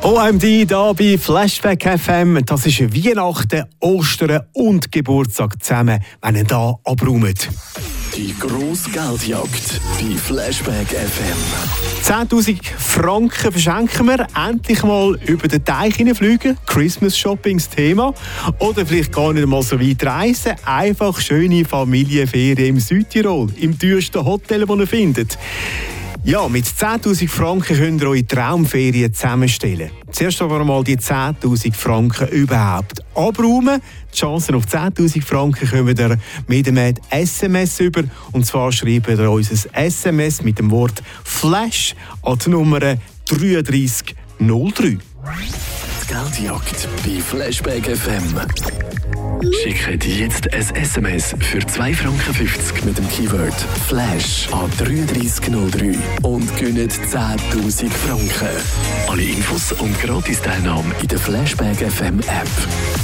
OMD da bei Flashback FM. Das ist Weihnachten, Ostern und Geburtstag zusammen, wenn ihr da abräumt. Die grosse Geldjagd bei Flashback FM. 10'000 Franken verschenken wir. Endlich mal über den Teich hineinfliegen. Christmas Shoppings Thema. Oder vielleicht gar nicht mal so weit reisen. Einfach schöne Familienferien im Südtirol. Im teuersten Hotel, das ihr findet. Ja, mit 10'000 Franken könnt ihr eure Traumferien zusammenstellen. Zuerst aber mal die 10'000 Franken überhaupt abräumen. Die Chancen auf 10'000 Franken kommen ihr mit einem SMS über. Und zwar schreibt ihr uns ein SMS mit dem Wort «Flash» an die Nummer 3303. Die Geldjagd bei Flashback FM. Schickt jetzt ein SMS für 2,50 Franken mit dem Keyword «Flash» an 3303 und gewinnt 10'000 Franken. Alle Infos und Gratis-Teilnahme in der Flashback FM App.